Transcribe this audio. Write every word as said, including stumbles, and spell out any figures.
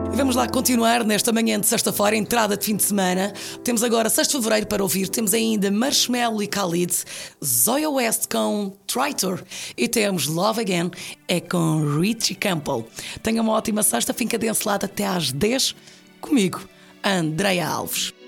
E vamos lá continuar nesta manhã de sexta-feira, entrada de fim de semana. Temos agora seis de fevereiro para ouvir. Temos ainda Marshmello e Khalid, Zoya West com Traitor e temos Love Again é com Richie Campbell. Tenha uma ótima sexta, fica desse lado até às dez comigo, Andreia Alves.